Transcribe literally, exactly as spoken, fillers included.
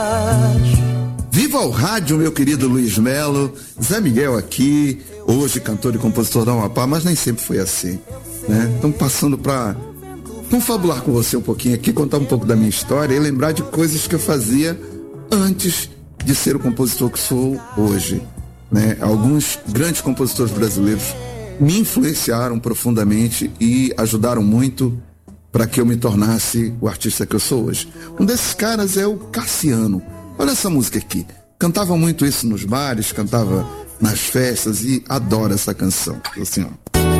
Viva o rádio, meu querido Luiz Melo. Zé Miguel aqui, hoje cantor e compositor da Amapá, mas nem sempre foi assim, né? Estamos passando para confabular com você um pouquinho aqui, contar um pouco da minha história e lembrar de coisas que eu fazia antes de ser o compositor que sou hoje, né? Alguns grandes compositores brasileiros me influenciaram profundamente e ajudaram muito para que eu me tornasse o artista que eu sou hoje. Um desses caras é o Cassiano. Olha essa música aqui. Cantava muito isso nos bares, cantava nas festas e adoro essa canção. Assim, ó.